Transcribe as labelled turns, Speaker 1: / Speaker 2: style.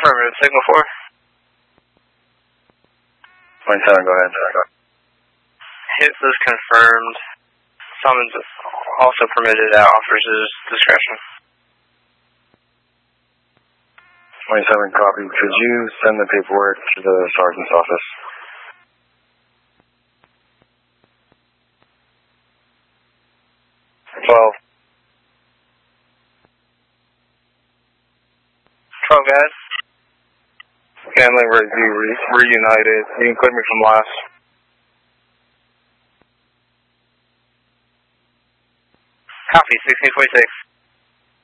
Speaker 1: Affirmative, signal 4.
Speaker 2: 27, go ahead.
Speaker 1: Hits is confirmed. Summons also permitted at officer's discretion.
Speaker 2: 27, copy. Could you send the paperwork to the sergeant's office?
Speaker 1: Guys.
Speaker 2: Family reunited. You can clear me from last.
Speaker 1: Copy, 1646.